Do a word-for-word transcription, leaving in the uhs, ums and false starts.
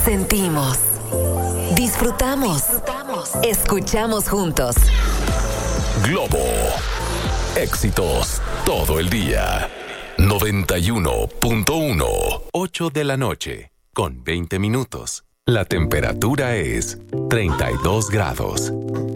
Sentimos, disfrutamos, disfrutamos, escuchamos juntos. Globo, éxitos todo el día. noventa y uno punto uno. ocho de la noche, con veinte minutos. La temperatura es treinta y dos grados.